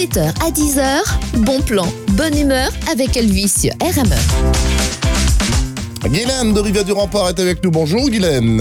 7h à 10h, bon plan, bonne humeur avec Elvis sur RME. Guylaine de Rivière du Rempart est avec nous. Bonjour Guylaine.